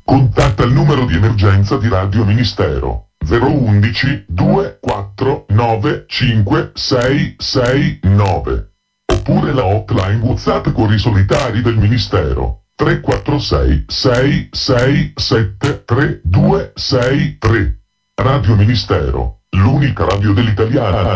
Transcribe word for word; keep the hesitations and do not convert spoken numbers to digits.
Contatta il numero di emergenza di Radio Ministero zero uno uno due quattro nove cinque sei sei nove oppure la hotline WhatsApp con i solitari del Ministero tre quattro sei sei sei sette tre due sei tre. Radio Ministero, l'unica radio dell'italiana.